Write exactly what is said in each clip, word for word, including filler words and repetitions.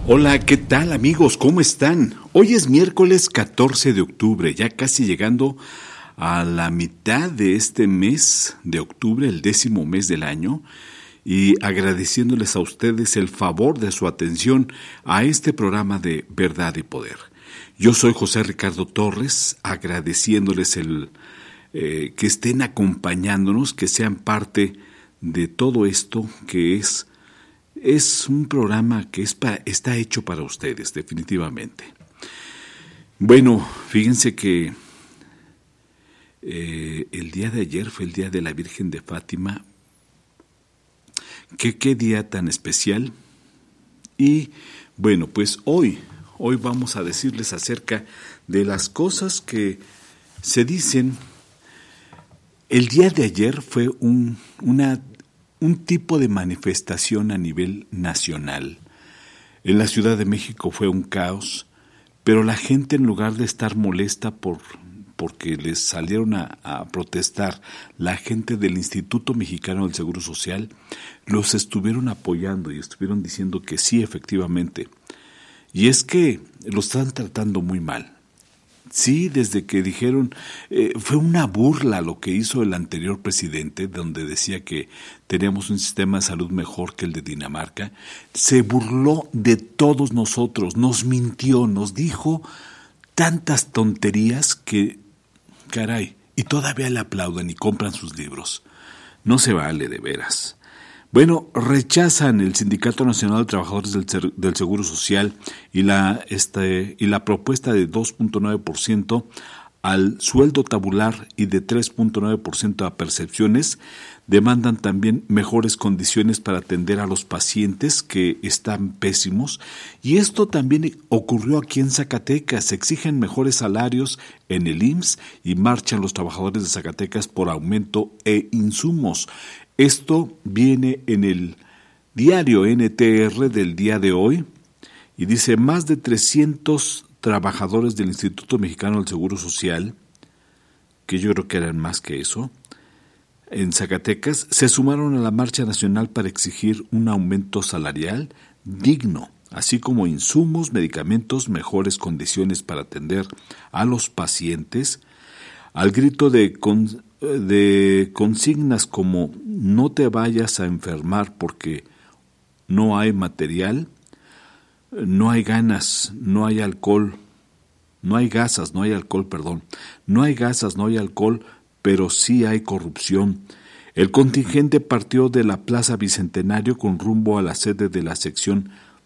Hola, ¿qué tal amigos? ¿Cómo están? Hoy es miércoles catorce de octubre, ya casi llegando a la mitad de este mes de octubre, el décimo mes del año, y agradeciéndoles a ustedes el favor de su atención a este programa de Verdad y Poder. Yo soy José Ricardo Torres, agradeciéndoles el eh, que estén acompañándonos, que sean parte de todo esto que es Es un programa que es para, está hecho para ustedes, definitivamente. Bueno, fíjense que eh, el día de ayer fue el día de la Virgen de Fátima. ¿Qué, qué día tan especial? Y bueno, pues hoy, hoy vamos a decirles acerca de las cosas que se dicen. El día de ayer fue un, una un tipo de manifestación a nivel nacional. En la Ciudad de México fue un caos, pero la gente, en lugar de estar molesta por porque les salieron a, a protestar, la gente del Instituto Mexicano del Seguro Social los estuvieron apoyando y estuvieron diciendo que sí, efectivamente. Y es que lo están tratando muy mal. Sí, desde que dijeron, eh, fue una burla lo que hizo el anterior presidente, donde decía que teníamos un sistema de salud mejor que el de Dinamarca. Se burló de todos nosotros, nos mintió, nos dijo tantas tonterías que, caray, y todavía le aplauden y compran sus libros. No se vale, de veras. Bueno, rechazan el Sindicato Nacional de Trabajadores del, del Seguro Social y la, este, y la propuesta de dos punto nueve por ciento al sueldo tabular y de tres punto nueve por ciento a percepciones. Demandan también mejores condiciones para atender a los pacientes que están pésimos. Y esto también ocurrió aquí en Zacatecas. Se exigen mejores salarios en el I M S S y marchan los trabajadores de Zacatecas por aumento e insumos. Esto viene en el diario N T R del día de hoy y dice: más de trescientos trabajadores del Instituto Mexicano del Seguro Social, que yo creo que eran más que eso, en Zacatecas, se sumaron a la marcha nacional para exigir un aumento salarial digno, así como insumos, medicamentos, mejores condiciones para atender a los pacientes, al grito de con, de consignas como no te vayas a enfermar porque no hay material, no hay ganas, no hay alcohol, no hay gasas, no hay alcohol, perdón, no hay gasas, no hay alcohol, pero sí hay corrupción. El contingente partió de la Plaza Bicentenario con rumbo a la sede de la sección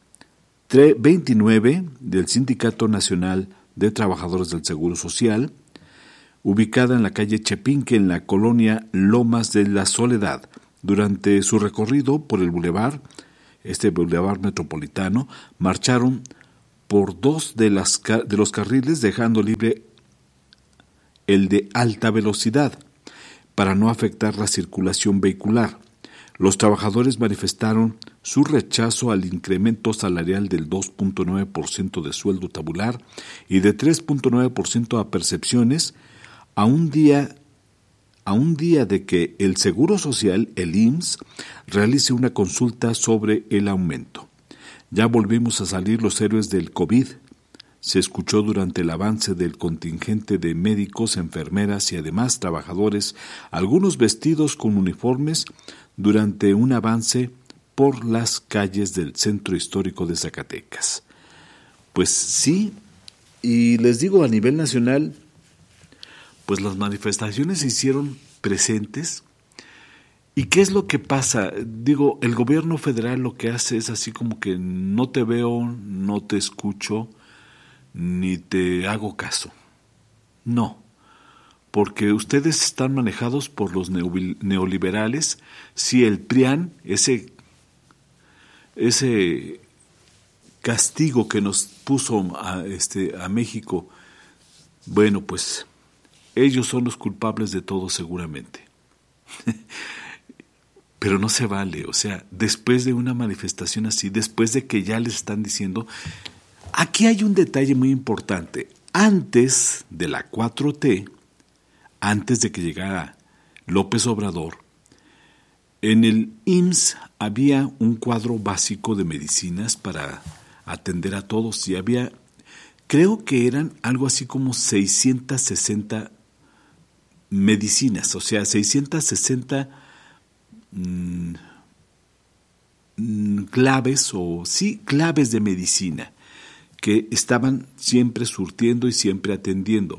veintinueve del Sindicato Nacional de Trabajadores del Seguro Social, ubicada en la calle Chepinque, en la colonia Lomas de la Soledad. Durante su recorrido por el bulevar, este bulevar metropolitano, marcharon por dos de, las, de los carriles, dejando libre el de alta velocidad, para no afectar la circulación vehicular. Los trabajadores manifestaron su rechazo al incremento salarial del dos punto nueve por ciento de sueldo tabular y de tres punto nueve por ciento a percepciones, a un día a un día de que el Seguro Social, el I M S S, realice una consulta sobre el aumento. Ya volvimos a salir los héroes del COVID. Se escuchó durante el avance del contingente de médicos, enfermeras y además trabajadores, algunos vestidos con uniformes, durante un avance por las calles del centro histórico de Zacatecas. Pues sí, y les digo, a nivel nacional, pues las manifestaciones se hicieron presentes. ¿Y qué es lo que pasa? Digo, el gobierno federal lo que hace es así como que no te veo, no te escucho, ni te hago caso. No, porque ustedes están manejados por los neoliberales. Si el P R I A N, ese, ese castigo que nos puso a, este, a México, bueno, pues ellos son los culpables de todo seguramente. Pero no se vale, o sea, después de una manifestación así, después de que ya les están diciendo, aquí hay un detalle muy importante. Antes de la cuatro T, antes de que llegara López Obrador, en el I M S S había un cuadro básico de medicinas para atender a todos. Y había, creo que eran algo así como seiscientas sesenta medicinas, o sea, seiscientas sesenta mmm, claves o sí, claves de medicina que estaban siempre surtiendo y siempre atendiendo.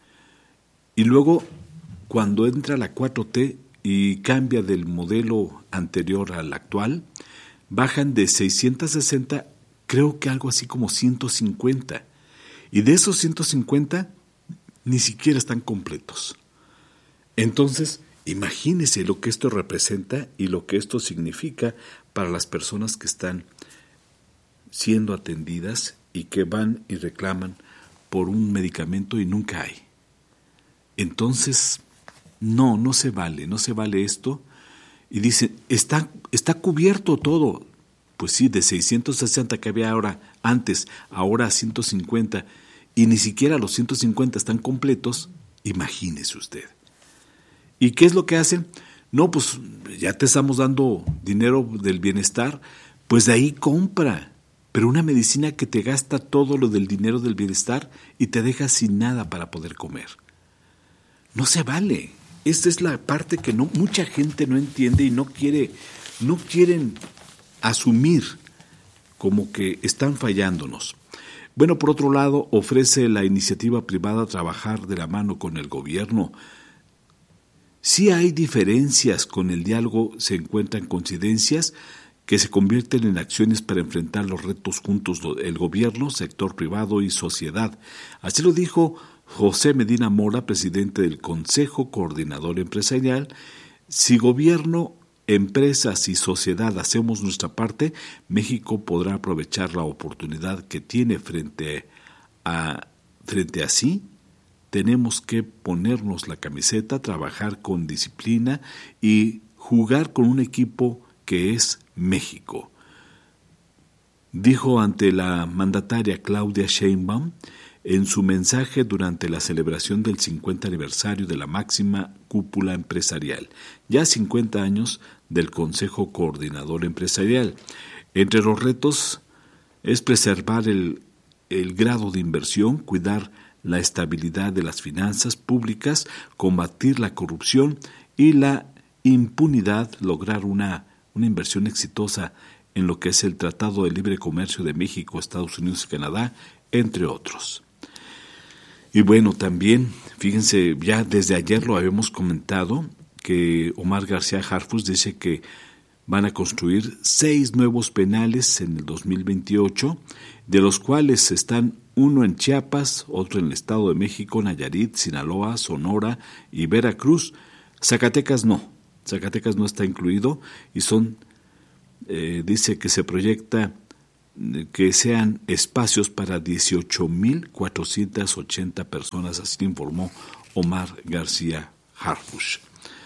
Y luego, cuando entra la cuatro T y cambia del modelo anterior al actual, bajan de seiscientas sesenta, creo que algo así como ciento cincuenta. Y de esos ciento cincuenta, ni siquiera están completos. Entonces, imagínese lo que esto representa y lo que esto significa para las personas que están siendo atendidas y que van y reclaman por un medicamento y nunca hay. Entonces, no, no se vale, no se vale esto. Y dicen, está, está cubierto todo. Pues sí, de seiscientos sesenta que había ahora, antes, ahora ciento cincuenta, y ni siquiera los ciento cincuenta están completos, imagínese usted. ¿Y qué es lo que hacen? No, pues ya te estamos dando dinero del bienestar, pues de ahí compra. Pero una medicina que te gasta todo lo del dinero del bienestar y te deja sin nada para poder comer. No se vale. Esta es la parte que no, mucha gente no entiende y no quiere, no quieren asumir como que están fallándonos. Bueno, por otro lado, ofrece la iniciativa privada trabajar de la mano con el gobierno. Sí hay diferencias con el diálogo, se encuentran coincidencias que se convierten en acciones para enfrentar los retos juntos, el gobierno, sector privado y sociedad. Así lo dijo José Medina Mora, presidente del Consejo Coordinador Empresarial. Si gobierno, empresas y sociedad hacemos nuestra parte, México podrá aprovechar la oportunidad que tiene frente a, frente a sí. Tenemos que ponernos la camiseta, trabajar con disciplina y jugar con un equipo que es México. Dijo ante la mandataria Claudia Sheinbaum en su mensaje durante la celebración del cincuenta aniversario de la máxima cúpula empresarial, ya cincuenta años del Consejo Coordinador Empresarial. Entre los retos es preservar el, el grado de inversión, cuidar la estabilidad de las finanzas públicas, combatir la corrupción y la impunidad, lograr una, una inversión exitosa en lo que es el Tratado de Libre Comercio de México, Estados Unidos y Canadá, entre otros. Y bueno, también, fíjense, ya desde ayer lo habíamos comentado, que Omar García Harfuch dice que van a construir seis nuevos penales en el dos mil veintiocho, de los cuales están uno en Chiapas, otro en el Estado de México, Nayarit, Sinaloa, Sonora y Veracruz. Zacatecas no, Zacatecas no está incluido y son, eh, dice que se proyecta que sean espacios para dieciocho mil cuatrocientas ochenta personas, así informó Omar García Harfuch.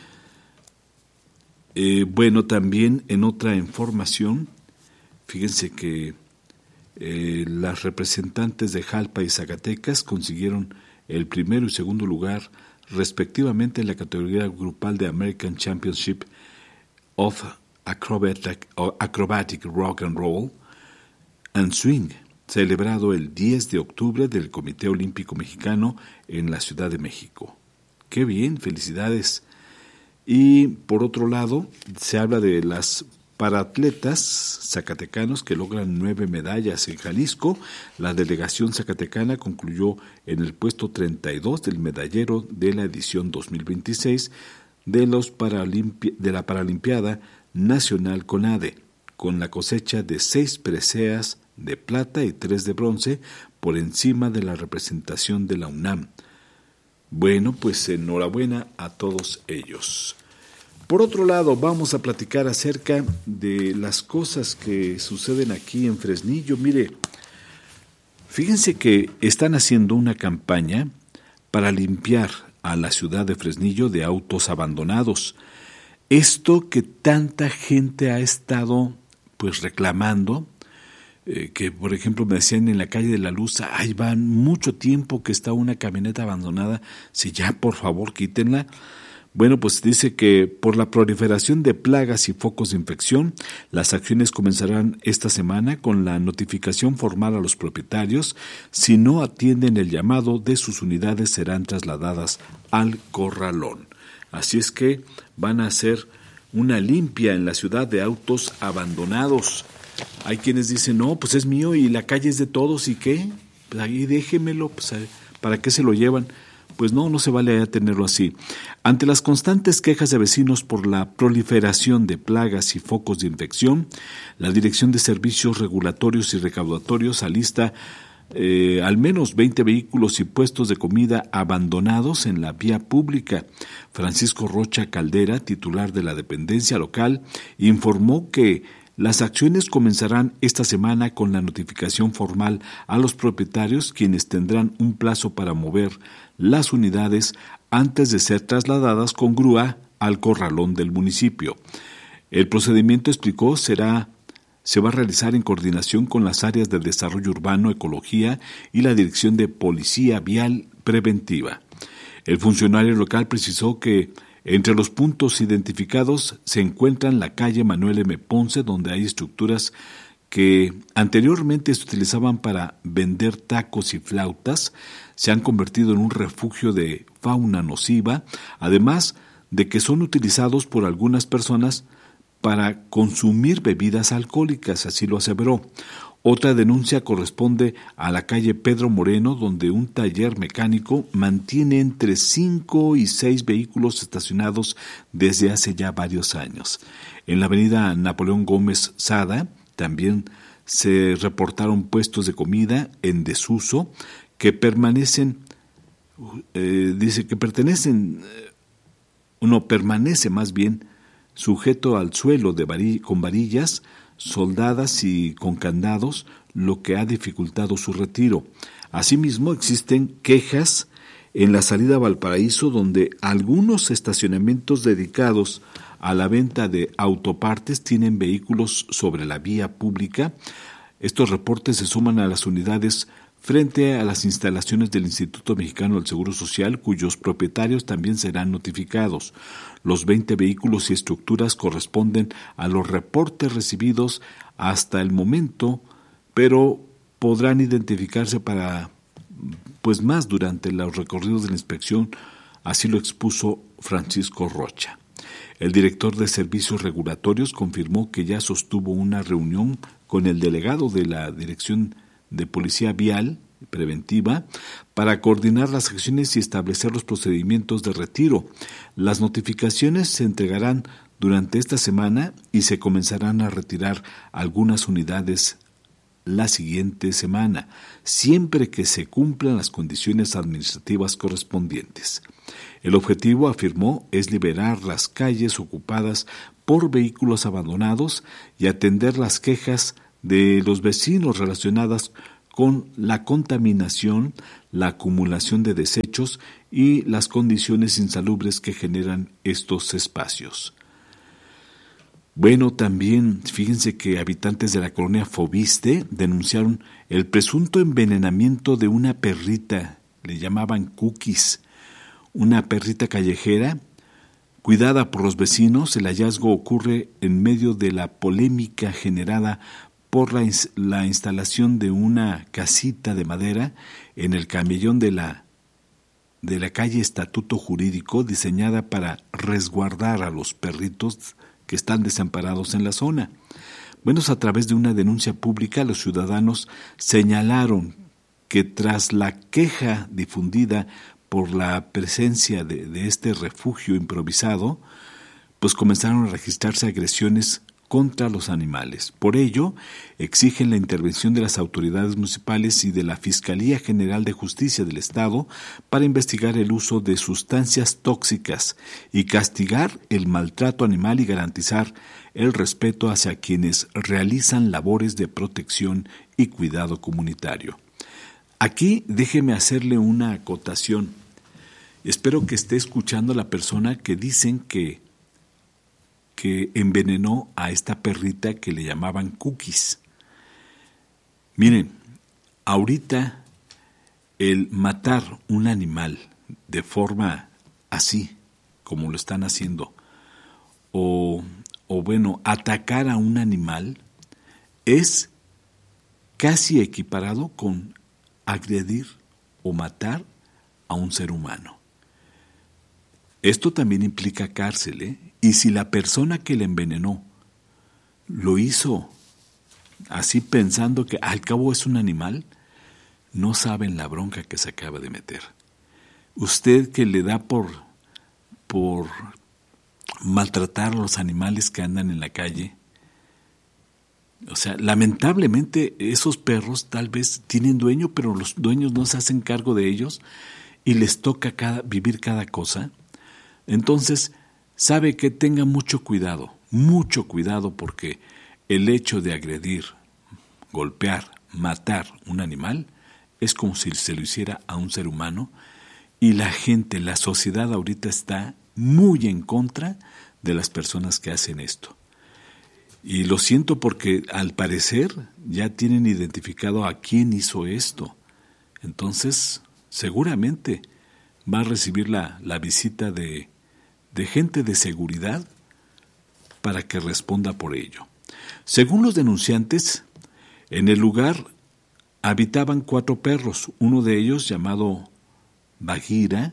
Eh, bueno, también en otra información, fíjense que eh, las representantes de Jalpa y Zacatecas consiguieron el primero y segundo lugar respectivamente en la categoría grupal de American Championship of Acrobatic, Acrobatic Rock and Roll and Swing, celebrado el diez de octubre del Comité Olímpico Mexicano en la Ciudad de México. ¡Qué bien! ¡Felicidades! Y por otro lado, se habla de las paraatletas zacatecanos que logran nueve medallas en Jalisco. La delegación zacatecana concluyó en el puesto treinta y dos del medallero de la edición dos mil veintiséis de, los Paralimpi- de la Paralimpiada Nacional CONADE, con la cosecha de seis preseas de plata y tres de bronce por encima de la representación de la UNAM. Bueno, pues enhorabuena a todos ellos. Por otro lado, vamos a platicar acerca de las cosas que suceden aquí en Fresnillo. Mire, fíjense que están haciendo una campaña para limpiar a la ciudad de Fresnillo de autos abandonados. Esto que tanta gente ha estado pues reclamando, eh, que por ejemplo me decían en la calle de la Luz, ahí van mucho tiempo que está una camioneta abandonada, si ya por favor quítenla. Bueno, pues dice que por la proliferación de plagas y focos de infección, las acciones comenzarán esta semana con la notificación formal a los propietarios. Si no atienden el llamado de sus unidades, serán trasladadas al corralón. Así es que van a hacer una limpia en la ciudad de autos abandonados. Hay quienes dicen, no, pues es mío y la calle es de todos, ¿y qué? Pues ahí déjemelo, pues ¿para qué se lo llevan? Pues no, no se vale tenerlo así. Ante las constantes quejas de vecinos por la proliferación de plagas y focos de infección, la Dirección de Servicios Regulatorios y Recaudatorios alista eh, al menos veinte vehículos y puestos de comida abandonados en la vía pública. Francisco Rocha Caldera, titular de la dependencia local, informó que las acciones comenzarán esta semana con la notificación formal a los propietarios, quienes tendrán un plazo para mover las unidades antes de ser trasladadas con grúa al corralón del municipio. El procedimiento, explicó, será, se va a realizar en coordinación con las áreas de desarrollo urbano, ecología y la Dirección de Policía Vial Preventiva. El funcionario local precisó que entre los puntos identificados se encuentran la calle Manuel M. Ponce, donde hay estructuras que anteriormente se utilizaban para vender tacos y flautas, se han convertido en un refugio de fauna nociva, además de que son utilizados por algunas personas para consumir bebidas alcohólicas, así lo aseveró. Otra denuncia corresponde a la calle Pedro Moreno, donde un taller mecánico mantiene entre cinco y seis vehículos estacionados desde hace ya varios años. En la avenida Napoleón Gómez Sada también se reportaron puestos de comida en desuso que permanecen, eh, dice que pertenecen, no, permanece más bien sujeto al suelo de varilla, con varillas soldadas y con candados, lo que ha dificultado su retiro. Asimismo, existen quejas en la salida a Valparaíso, donde algunos estacionamientos dedicados a la venta de autopartes tienen vehículos sobre la vía pública. Estos reportes se suman a las unidades frente a las instalaciones del Instituto Mexicano del Seguro Social, cuyos propietarios también serán notificados. Los veinte vehículos y estructuras corresponden a los reportes recibidos hasta el momento, pero podrán identificarse para pues más durante los recorridos de la inspección, así lo expuso Francisco Rocha. El director de Servicios Regulatorios confirmó que ya sostuvo una reunión con el delegado de la Dirección de Policía Vial Preventiva para coordinar las acciones y establecer los procedimientos de retiro. Las notificaciones se entregarán durante esta semana y se comenzarán a retirar algunas unidades la siguiente semana, siempre que se cumplan las condiciones administrativas correspondientes. El objetivo, afirmó, es liberar las calles ocupadas por vehículos abandonados y atender las quejas de los vecinos relacionadas con la contaminación, la acumulación de desechos y las condiciones insalubres que generan estos espacios. Bueno, también fíjense que habitantes de la colonia Fobiste denunciaron el presunto envenenamiento de una perrita, le llamaban Cookies, una perrita callejera cuidada por los vecinos. El hallazgo ocurre en medio de la polémica generada por la, la instalación de una casita de madera en el camellón de la, de la calle Estatuto Jurídico, diseñada para resguardar a los perritos que están desamparados en la zona. Bueno, a través de una denuncia pública, los ciudadanos señalaron que tras la queja difundida por la presencia de, de este refugio improvisado, pues comenzaron a registrarse agresiones contra los animales. Por ello, exigen la intervención de las autoridades municipales y de la Fiscalía General de Justicia del Estado para investigar el uso de sustancias tóxicas y castigar el maltrato animal y garantizar el respeto hacia quienes realizan labores de protección y cuidado comunitario. Aquí déjeme hacerle una acotación. Espero que esté escuchando la persona que dicen que que envenenó a esta perrita que le llamaban Cookies. Miren, ahorita el matar un animal de forma así, como lo están haciendo, o, o bueno, atacar a un animal, es casi equiparado con agredir o matar a un ser humano. Esto también implica cárcel, ¿eh? Y si la persona que le envenenó lo hizo así pensando que al cabo es un animal, no saben la bronca que se acaba de meter. Usted que le da por, por maltratar a los animales que andan en la calle, o sea, lamentablemente esos perros tal vez tienen dueño, pero los dueños no se hacen cargo de ellos y les toca cada, vivir cada cosa. Entonces, sabe que tenga mucho cuidado, mucho cuidado, porque el hecho de agredir, golpear, matar un animal es como si se lo hiciera a un ser humano, y la gente, la sociedad ahorita está muy en contra de las personas que hacen esto. Y lo siento porque al parecer ya tienen identificado a quién hizo esto. Entonces, seguramente va a recibir la, la visita de, de gente de seguridad para que responda por ello. Según los denunciantes, en el lugar habitaban cuatro perros. Uno de ellos, llamado Bagheera,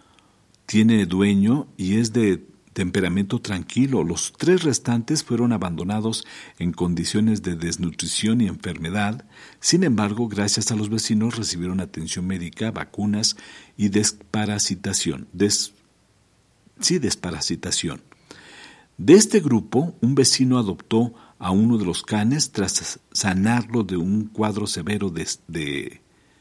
tiene dueño y es de temperamento tranquilo. Los tres restantes fueron abandonados en condiciones de desnutrición y enfermedad. Sin embargo, gracias a los vecinos recibieron atención médica, vacunas y desparasitación. Des, sí, desparasitación. De este grupo, un vecino adoptó a uno de los canes tras sanarlo de un cuadro severo de, de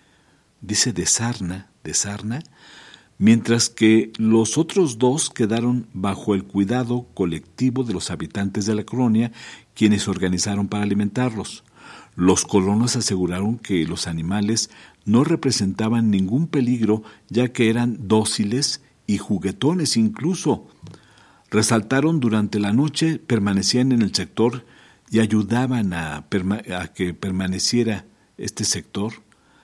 dice de sarna, de sarna, mientras que los otros dos quedaron bajo el cuidado colectivo de los habitantes de la colonia, quienes se organizaron para alimentarlos. Los colonos aseguraron que los animales no representaban ningún peligro, ya que eran dóciles y juguetones incluso. Resaltaron durante la noche, permanecían en el sector y ayudaban a, perma- a que permaneciera este sector,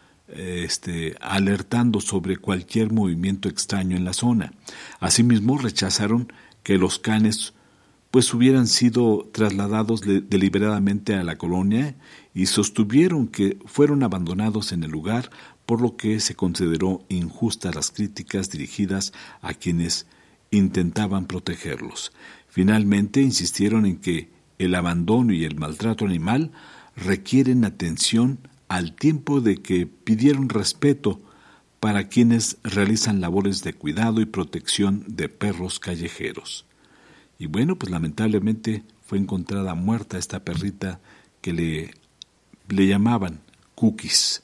Este, alertando sobre cualquier movimiento extraño en la zona. Asimismo, rechazaron que los canes pues hubieran sido trasladados de, deliberadamente a la colonia y sostuvieron que fueron abandonados en el lugar, por lo que se consideró injustas las críticas dirigidas a quienes intentaban protegerlos. Finalmente, insistieron en que el abandono y el maltrato animal requieren atención al tiempo de que pidieron respeto para quienes realizan labores de cuidado y protección de perros callejeros. Y bueno, pues lamentablemente fue encontrada muerta esta perrita que le, le llamaban Cookies.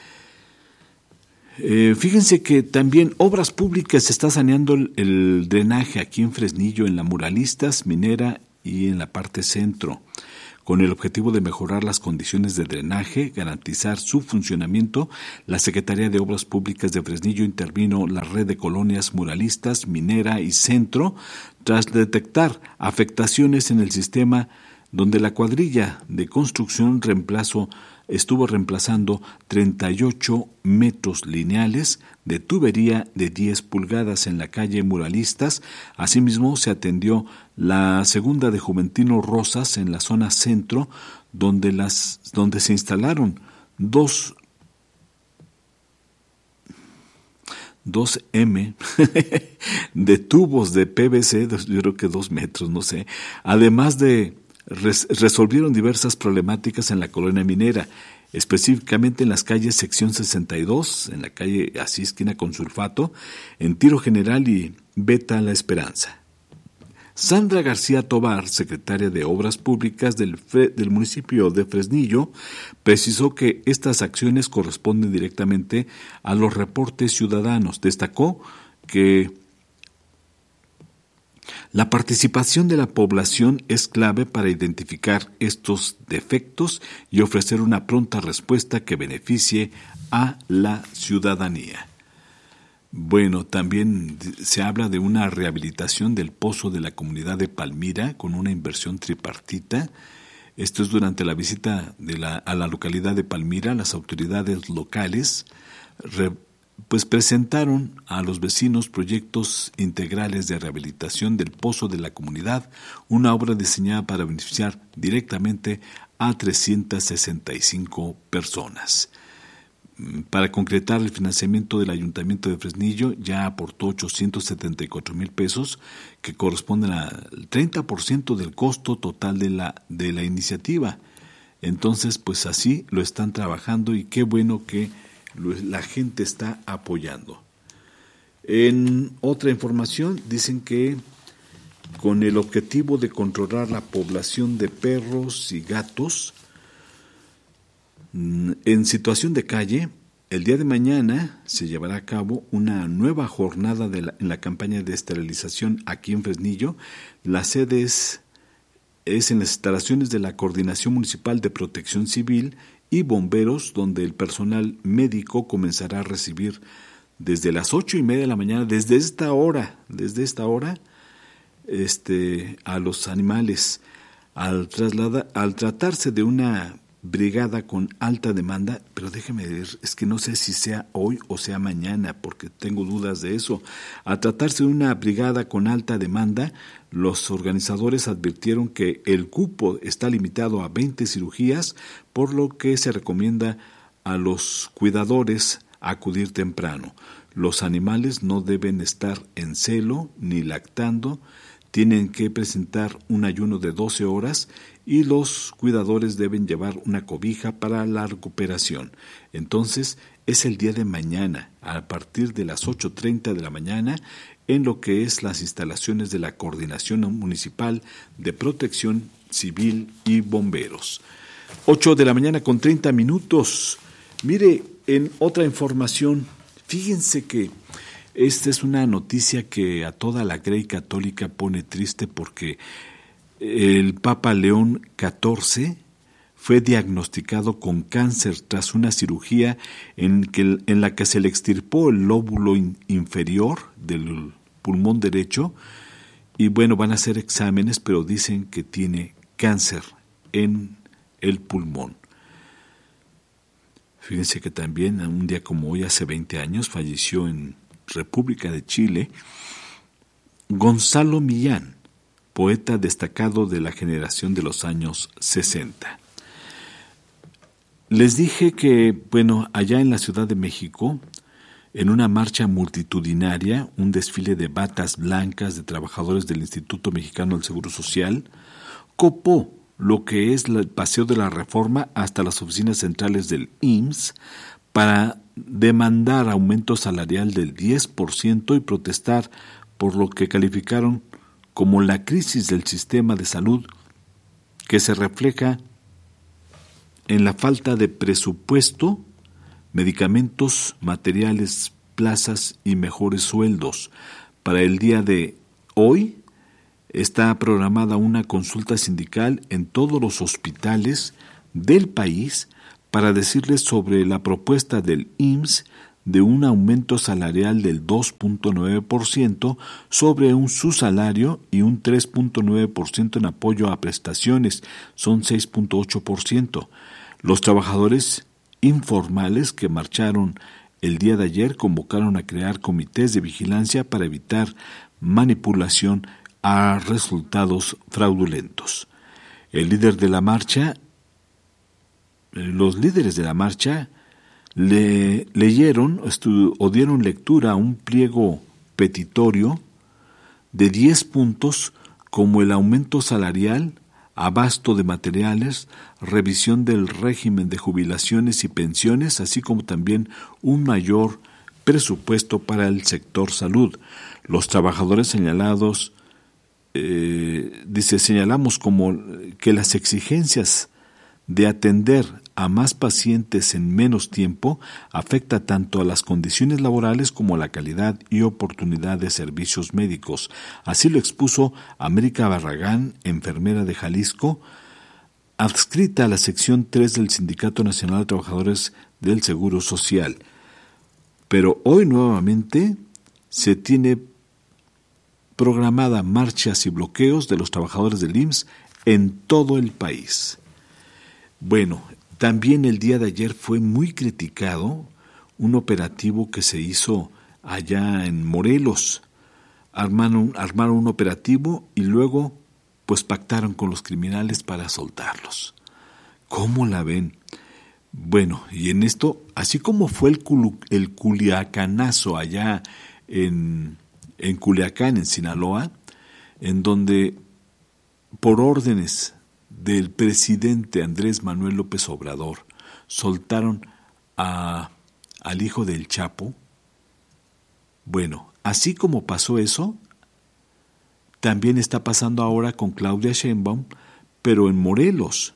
Eh, fíjense que también Obras Públicas está saneando el, el drenaje aquí en Fresnillo, en la Muralistas, Minera y en la parte centro, con el objetivo de mejorar las condiciones de drenaje, garantizar su funcionamiento. La Secretaría de Obras Públicas de Fresnillo intervino la red de colonias Muralistas, Minera y Centro tras detectar afectaciones en el sistema, donde la cuadrilla de construcción reemplazo estuvo reemplazando treinta y ocho metros lineales de tubería de diez pulgadas en la calle Muralistas. Asimismo, se atendió la segunda de Juventino Rosas en la zona centro, donde, las, donde se instalaron dos, dos M de tubos de P V C, yo creo que dos metros, no sé, además de Res- resolvieron diversas problemáticas en la colonia minera, específicamente en las calles sección sesenta y dos, en la calle así esquina con Sulfato, en Tiro General y Beta La Esperanza. Sandra García Tobar, secretaria de Obras Públicas del, Fre- del municipio de Fresnillo, precisó que estas acciones corresponden directamente a los reportes ciudadanos. Destacó que la participación de la población es clave para identificar estos defectos y ofrecer una pronta respuesta que beneficie a la ciudadanía. Bueno, también se habla de una rehabilitación del pozo de la comunidad de Palmira con una inversión tripartita. Esto es durante la visita de la, a la localidad de Palmira. Las autoridades locales re, pues presentaron a los vecinos proyectos integrales de rehabilitación del pozo de la comunidad, una obra diseñada para beneficiar directamente a trescientas sesenta y cinco personas. Para concretar el financiamiento del Ayuntamiento de Fresnillo ya aportó ochocientos setenta y cuatro mil pesos, que corresponden al treinta por ciento del costo total de la, de la iniciativa. Entonces, pues así lo están trabajando y qué bueno que la gente está apoyando. En otra información dicen que con el objetivo de controlar la población de perros y gatos en situación de calle, el día de mañana se llevará a cabo una nueva jornada de la, en la campaña de esterilización aquí en Fresnillo. La sede es, es en las instalaciones de la Coordinación Municipal de Protección Civil y Bomberos, donde el personal médico comenzará a recibir desde las ocho y media de la mañana, desde esta hora, desde esta hora, este, a los animales. Al, traslada, al tratarse de una brigada con alta demanda, pero déjeme ver, es que no sé si sea hoy o sea mañana, porque tengo dudas de eso. Al tratarse de una brigada con alta demanda, los organizadores advirtieron que el cupo está limitado a veinte cirugías, por lo que se recomienda a los cuidadores acudir temprano. Los animales no deben estar en celo ni lactando, tienen que presentar un ayuno de doce horas y los cuidadores deben llevar una cobija para la recuperación. Entonces, es el día de mañana, a partir de las ocho treinta de la mañana, en lo que es las instalaciones de la Coordinación Municipal de Protección Civil y Bomberos. ocho de la mañana con treinta minutos. Mire, en otra información, fíjense que esta es una noticia que a toda la Grey católica pone triste, porque el Papa León catorce fue diagnosticado con cáncer tras una cirugía en, que, en la que se le extirpó el lóbulo in, inferior del pulmón derecho, y bueno, van a hacer exámenes, pero dicen que tiene cáncer en el pulmón. Fíjense que también un día como hoy, hace veinte años, falleció en República de Chile Gonzalo Millán, poeta destacado de la generación de los años sesenta. Les dije que, bueno, allá en la Ciudad de México, en una marcha multitudinaria, un desfile de batas blancas de trabajadores del Instituto Mexicano del Seguro Social, copó lo que es el Paseo de la Reforma hasta las oficinas centrales del I M S S para demandar aumento salarial del diez por ciento y protestar por lo que calificaron como la crisis del sistema de salud, que se refleja en la falta de presupuesto, medicamentos, materiales, plazas y mejores sueldos. Para el día de hoy está programada una consulta sindical en todos los hospitales del país para decirles sobre la propuesta del I M S S de un aumento salarial del dos punto nueve por ciento sobre un subsalario y un tres punto nueve por ciento en apoyo a prestaciones, son seis punto ocho por ciento. Los trabajadores informales que marcharon el día de ayer convocaron a crear comités de vigilancia para evitar manipulación a resultados fraudulentos. El líder de la marcha, los líderes de la marcha le leyeron estu, o dieron lectura a un pliego petitorio de diez puntos, como el aumento salarial, abasto de materiales, revisión del régimen de jubilaciones y pensiones, así como también un mayor presupuesto para el sector salud. Los trabajadores señalados, eh, dice, señalamos como que las exigencias de atender a más pacientes en menos tiempo afecta tanto a las condiciones laborales como a la calidad y oportunidad de servicios médicos. Así lo expuso América Barragán, enfermera de Jalisco, adscrita a la sección tres del Sindicato Nacional de Trabajadores del Seguro Social. Pero hoy nuevamente se tiene programada marchas y bloqueos de los trabajadores del I M S S en todo el país. Bueno, también el día de ayer fue muy criticado un operativo que se hizo allá en Morelos. Armaron, armaron un operativo y luego pues pactaron con los criminales para soltarlos. ¿Cómo la ven? Bueno, y en esto, así como fue el, culu, el culiacanazo allá en, en Culiacán, en Sinaloa, en donde por órdenes del presidente Andrés Manuel López Obrador soltaron a, al hijo del Chapo. Bueno, así como pasó eso, también está pasando ahora con Claudia Sheinbaum, pero en Morelos.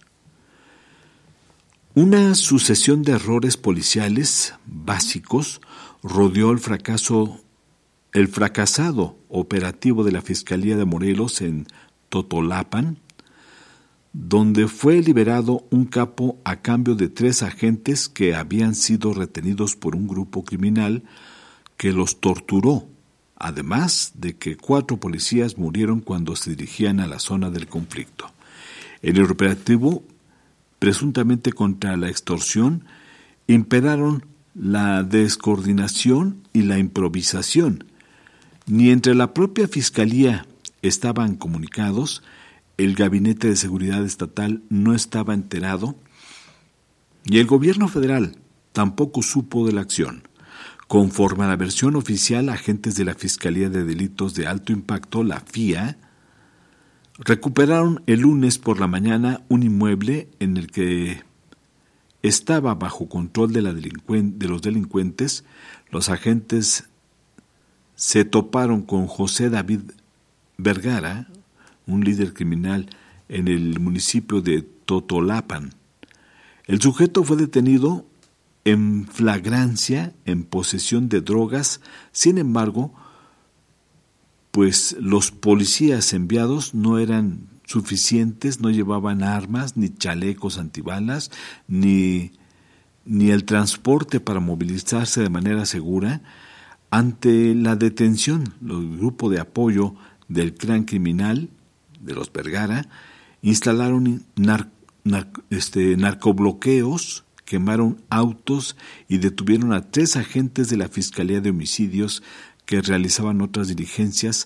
Una sucesión de errores policiales básicos rodeó el fracaso, el fracasado operativo de la Fiscalía de Morelos en Totolapan, donde fue liberado un capo a cambio de tres agentes que habían sido retenidos por un grupo criminal que los torturó, además de que cuatro policías murieron cuando se dirigían a la zona del conflicto. En el operativo presuntamente contra la extorsión, imperaron la descoordinación y la improvisación. Ni entre la propia Fiscalía estaban comunicados, el Gabinete de Seguridad Estatal no estaba enterado, y el gobierno federal tampoco supo de la acción. Conforme a la versión oficial, agentes de la Fiscalía de Delitos de Alto Impacto, la F I A, recuperaron el lunes por la mañana un inmueble en el que estaba bajo control de, la delincuen- de los delincuentes. Los agentes se toparon con José David Vergara, un líder criminal en el municipio de Totolapan. El sujeto fue detenido en flagrancia en posesión de drogas. Sin embargo, pues los policías enviados no eran suficientes, no llevaban armas, ni chalecos antibalas, ni, ni el transporte para movilizarse de manera segura. Ante la detención, el grupo de apoyo del clan criminal, de los Vergara, instalaron nar, nar, este, narcobloqueos, quemaron autos y detuvieron a tres agentes de la Fiscalía de Homicidios que realizaban otras diligencias.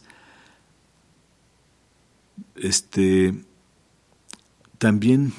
Este, también,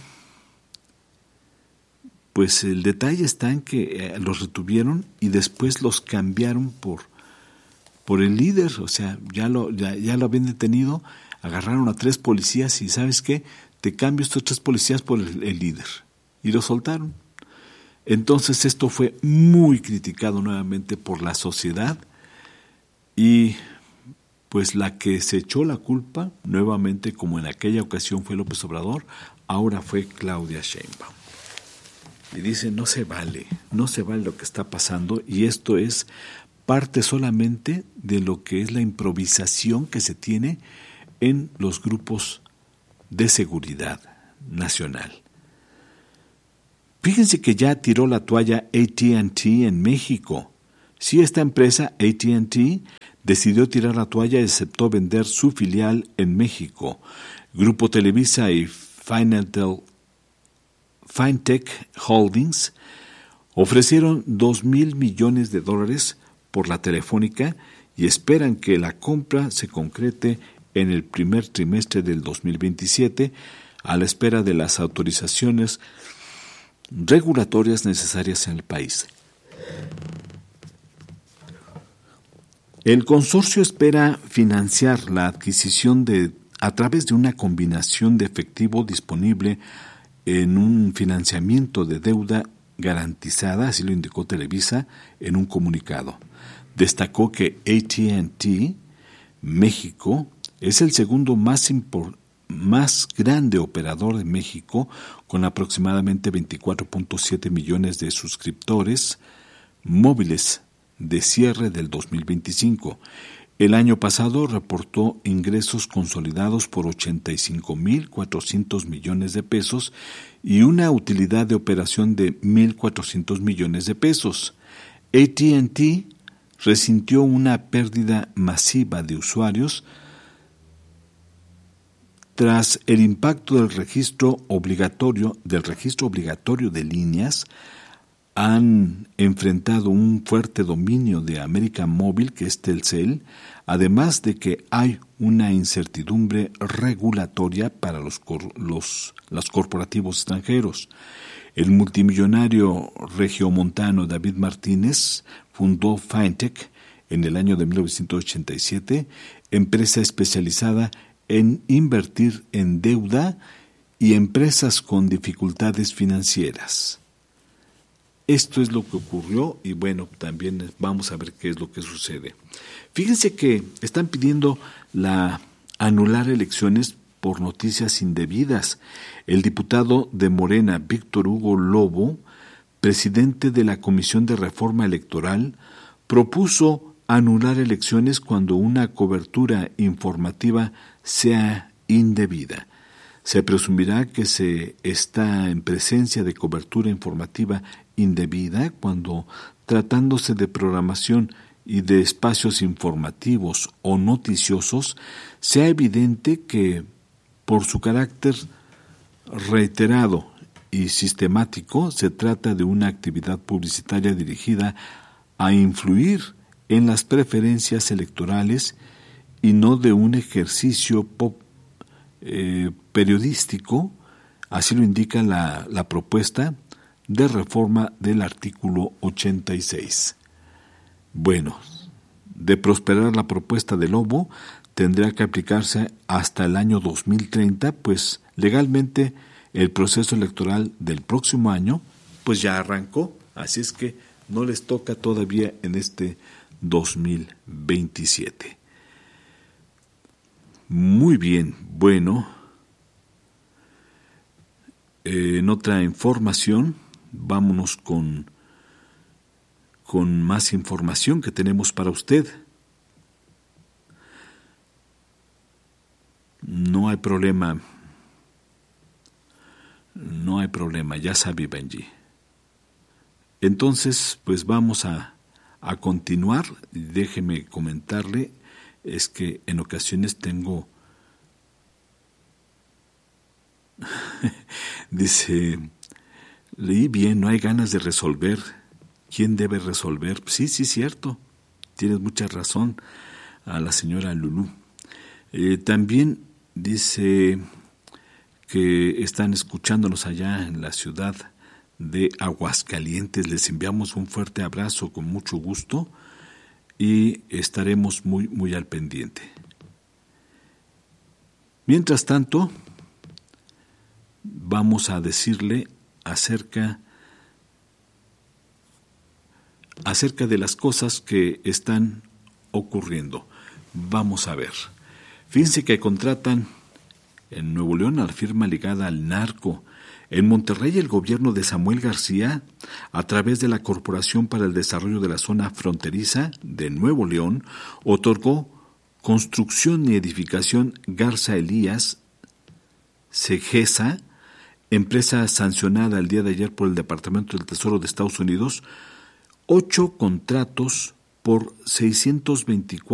pues el detalle está en que eh, los retuvieron y después los cambiaron por, por el líder. O sea, ya lo, ya, ya lo habían detenido, agarraron a tres policías y ¿sabes qué? Te cambio estos tres policías por el, el líder. Y lo soltaron. Entonces esto fue muy criticado nuevamente por la sociedad. Y pues la que se echó la culpa, nuevamente como en aquella ocasión fue López Obrador, ahora fue Claudia Sheinbaum. Y dice, no se vale, no se vale lo que está pasando, y esto es parte solamente de lo que es la improvisación que se tiene en los grupos de seguridad nacional. Fíjense que ya tiró la toalla A T and T en México. Sí, esta empresa, A T and T, decidió tirar la toalla y aceptó vender su filial en México. Grupo Televisa y Financial, Fintech Holdings ofrecieron dos mil millones de dólares por la Telefónica y esperan que la compra se concrete en el primer trimestre del dos mil veintisiete, a la espera de las autorizaciones regulatorias necesarias en el país. El consorcio espera financiar la adquisición de a través de una combinación de efectivo disponible en un financiamiento de deuda garantizada, así lo indicó Televisa en un comunicado. Destacó que A T and T México es el segundo más importante más grande operador de México, con aproximadamente veinticuatro punto siete millones de suscriptores móviles de cierre del dos mil veinticinco. El año pasado reportó ingresos consolidados por ochenta y cinco mil cuatrocientos millones de pesos y una utilidad de operación de mil cuatrocientos millones de pesos. A T and T resintió una pérdida masiva de usuarios tras el impacto del registro obligatorio del registro obligatorio de líneas han enfrentado un fuerte dominio de América Móvil, que es Telcel, además de que hay una incertidumbre regulatoria para los, cor- los, los corporativos extranjeros. El multimillonario regiomontano David Martínez fundó Fintech en el año de mil novecientos ochenta y siete, empresa especializada en invertir en deuda y empresas con dificultades financieras. Esto es lo que ocurrió y bueno, también vamos a ver qué es lo que sucede. Fíjense que están pidiendo la anular elecciones por noticias indebidas. El diputado de Morena, Víctor Hugo Lobo, presidente de la Comisión de Reforma Electoral, propuso anular elecciones cuando una cobertura informativa sea indebida. Se presumirá que se está en presencia de cobertura informativa indebida cuando, tratándose de programación y de espacios informativos o noticiosos, sea evidente que, por su carácter reiterado y sistemático, se trata de una actividad publicitaria dirigida a influir en las preferencias electorales y no de un ejercicio pop, eh, periodístico, así lo indica la, la propuesta de reforma del artículo ochenta y seis. Bueno, de prosperar la propuesta de Lobo, tendrá que aplicarse hasta el año dos mil treinta, pues legalmente el proceso electoral del próximo año pues ya arrancó, así es que no les toca todavía en este dos mil veintisiete. Muy bien, bueno, eh, en otra información, vámonos con, con más información que tenemos para usted. No hay problema, no hay problema, ya sabe Benji. Entonces, pues vamos a, a continuar. Déjeme comentarle, es que en ocasiones tengo, dice, leí bien, no hay ganas de resolver. ¿Quién debe resolver? Sí, sí, cierto, tienes mucha razón, a la señora Lulú. Eh, también dice que están escuchándonos allá en la ciudad de Aguascalientes. Les enviamos un fuerte abrazo con mucho gusto y estaremos muy, muy al pendiente. Mientras tanto, vamos a decirle acerca, acerca de las cosas que están ocurriendo. Vamos a ver. Fíjense que contratan en Nuevo León a la firma ligada al narco. En Monterrey, el gobierno de Samuel García, a través de la Corporación para el Desarrollo de la Zona Fronteriza de Nuevo León, otorgó Construcción y Edificación Garza Elías Segesa, empresa sancionada el día de ayer por el Departamento del Tesoro de Estados Unidos, ocho contratos por seiscientos veinticuatro